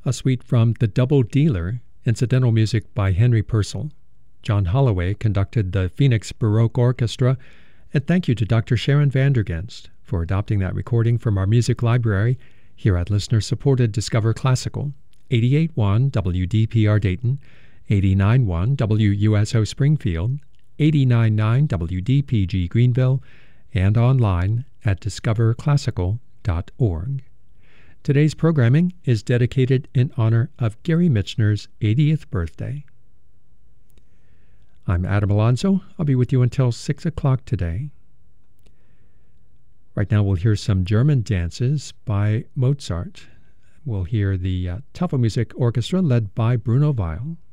a suite from The Double Dealer, incidental music by Henry Purcell. John Holloway conducted the Phoenix Baroque Orchestra, and thank you to Dr. Sharon Vandergenst for adopting that recording from our music library here at listener-supported Discover Classical, 88.1 WDPR Dayton, 89.1 WUSO Springfield, 89.9 WDPG Greenville, and online at discoverclassical.org. Today's programming is dedicated in honor of Gary Michener's 80th birthday. I'm Adam Alonso. I'll be with you until 6 o'clock today. Right now we'll hear some German dances by Mozart. We'll hear the Tafelmusik Orchestra led by Bruno Weil.